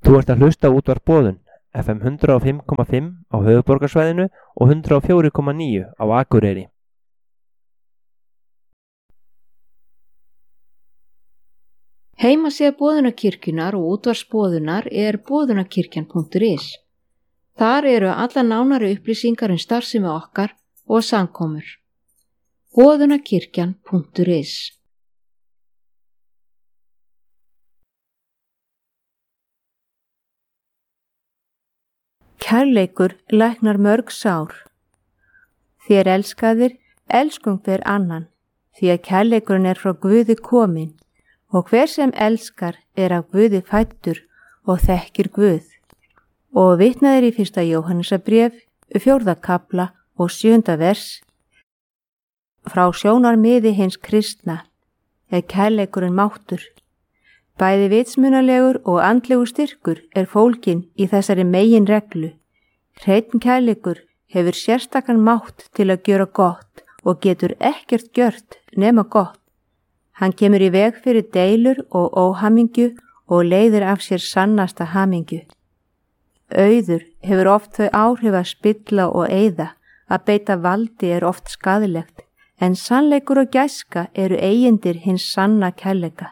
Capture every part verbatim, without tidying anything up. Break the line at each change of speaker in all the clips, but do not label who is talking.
Þú ert að hlusta á Útvarp Boðun, F M hundrað og fimm komma fimm á höfuðborgarsvæðinu og hundrað og fjögur komma níu á Akureyri.
Heimasíða Boðunarkirkjunnar og útvarps Boðunar er boðunarkirkjan punktur is. Þar eru alla nánari upplýsingar um starfsemi okkar og samkomur. boðunarkirkjan punktur is.
Kærleikur læknar mörg sár. Þér elskaðir, elskum hver annan, því að kærleikurinn er frá Guði kominn, og hver sem elskar er af Guði fæddur og þekkir Guð. Og vitnaðir í fyrsta Jóhannesarbréf, fjórða kafla og sjöunda vers. Frá sjónarmiði hins kristna er kærleikurinn máttur. Bæði vitsmunalegur og andlegur styrkur er fólginn í þessari megin reglu. Hreinn kærleikur hefur sérstakan mátt til að gjöra gott og getur ekkert gjört nema gott. Hann kemur í veg fyrir deilur og óhamingju og leiðir af sér sannasta hamingju. Auður hefur oft þau áhrif að spilla og eyða, að beita valdi er oft skaðlegt, en sannleikur og gæska eru eigindir hins sanna kærleika.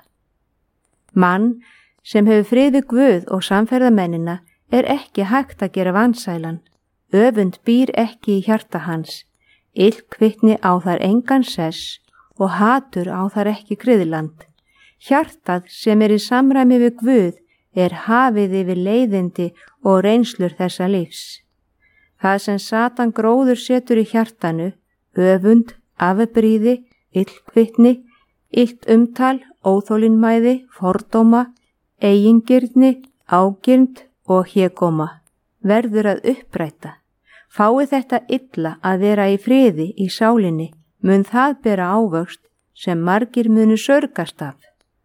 Mann sem hefur frið við Guð og samferðamennina er ekki hægt að gera vansælan. Öfund býr ekki í hjarta hans, illkvittni á þar engan sess og hatur á þar ekki kryðland. Hjartað sem er í samræmi við Guð er hafið yfir leiðindi og reynslur þessa lífs. Það sem Satan gróður setur í hjartanu, öfund, afbrýði, illkvittni, illt umtal, óþolinmæði, fordóma, eigingirni, ágirnd og hégóma, verður að uppræta. Fái þetta illa að vera í friði í sálinni, mun það bera ávöxt sem margir munu sörgast af.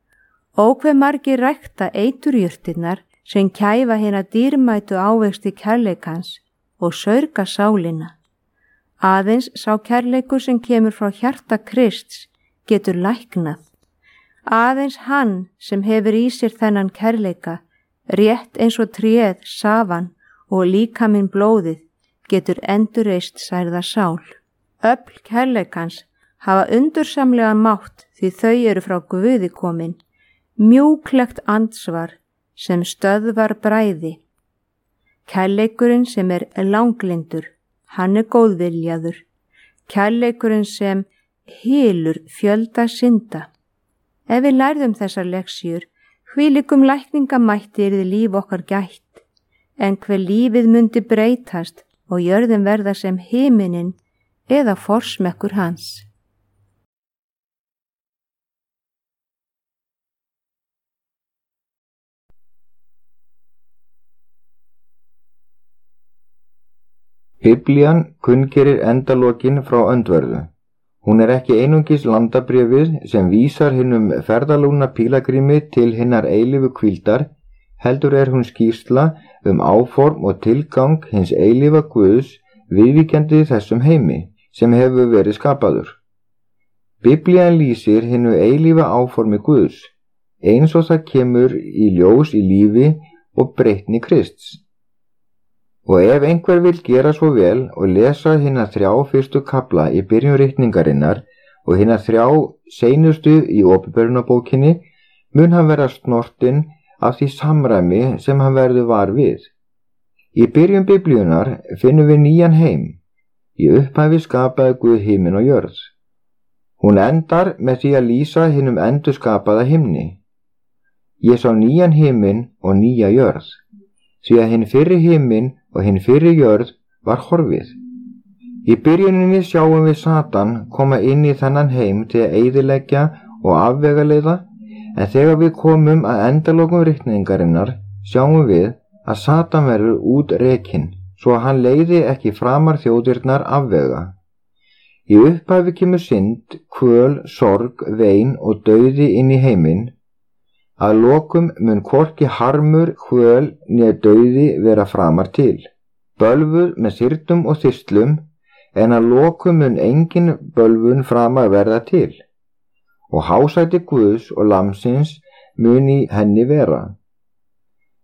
Og hve margir rækta eiturjurtirnar sem kæfa hina dýrmætu ávexti kærleikans og sörga sálina. Aðeins sá kærleikur sem kemur frá hjarta Krists getur læknað. Aðeins hann sem hefur í sér þennan kærleika, rétt eins og tréð, safan og líkaminn blóðið, getur endurreist særða sál. Öfl kærleikans hafa undursamlegan mátt því þau eru frá Guði komin, mjúklegt ansvar sem stöðvar bræði. Kærleikurinn sem er langlindur, hann er góðviljaður. Kærleikurinn sem hylur fjölda synda. Ef við lærðum þessar leksjur, hvílíkum lækningamætti yrði líf okkar gætt, en hver lífið mundi breytast og jörðin verða sem himinin eða forsmekkur hans.
Biblían kunngerir endalokin frá öndverðu. Hún er ekki einungis landabréfið sem vísar hinum ferðalúna pílagrími til hinnar eilífu hvíldar, heldur er hún skýrsla um áform og tilgang hins eilífa Guðs viðvíkjandi þessum heimi sem hefur verið skapaður. Biblían lýsir hinu eilífa áformi Guðs, eins og það kemur í ljós í lífi og breytni Krists. Og ef einhver vil gera svo vel og lesa hina þrjá fyrstu kafla í byrjun ritningarinnar og hina þrjá seinustu í Opinberunarbókinni, mun hann vera snortinn af því samræmi sem hann verður var við. Í byrjun Biblíunar finnum við nýjan heim. Í upphafi skapaði Guð himinn og jörð. Hún endar með því að lýsa hinum endurskapaða himni. Ég sá nýjan himinn og nýja jörð, því að hinn fyrri himinn og hinn fyrri jörð var horfið. Í byrjuninni sjáum við Satan koma inn í þennan heim til að eyðileggja og afvegaleiða, en þegar við komum að endalokum ritningarinnar sjáum við að Satan verður út rekinn, svo að hann leiði ekki framar þjóðirnar afvega. Í upphafi kemur synd, kvöl, sorg, vein og dauði inn í heiminn. Að lokum mun hvorki harmur, hvöl né dauði vera framar til, bölvuð með þyrnum og þyrslum, en að lokum mun engin bölvun framar verða til, og hásæti Guðs og lamsins mun í henni vera.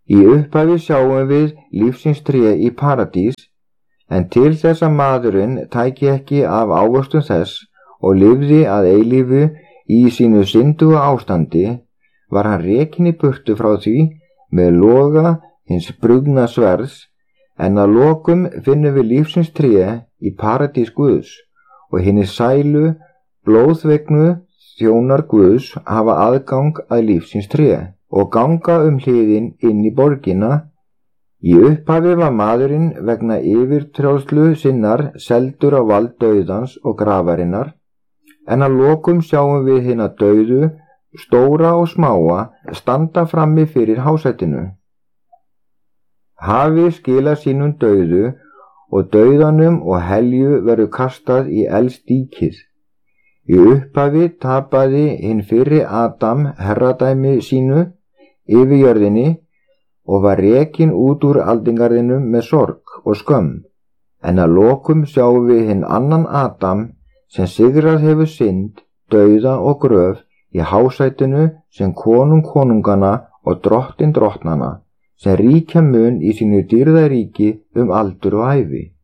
Í upphafi sjáum við lífsins tré í paradís, en til þess að maðurinn tæki ekki af ávöxtum þess og lifði að eilífu í sínu synduga ástandi, var hann rekinn í burtu frá því með loga hins brugðna sverðs, en að lokum finnum við lífsins tré í paradís Guðs og hinni sælu, blóðvegnu þjónar Guðs hafa aðgang að lífsins tré og ganga um hliðin inn í borgina. Í upphafi var maðurinn vegna yfirtrjóðslu sinnar seldur á vald dauðans og grafarinnar, en að lokum sjáum við hina dauðu, stóra og smáa, standa frammi fyrir hásætinu. Hafi skila sínum dauðu og dauðanum og helju verður kastað í eldsdíkið. Í upphafi tapaði hinn fyrri Adam herradæmi sínu yfir jörðinni og var rekinn út úr aldingarðinum með sorg og skömm, en að lokum sjáum við hinn annan Adam sem sigrað hefur synd, dauða og gröf í hásætinu sem konung konungana og drottin drottnana, sem ríkja mun í sínu dýrðaríki um aldur og ævi.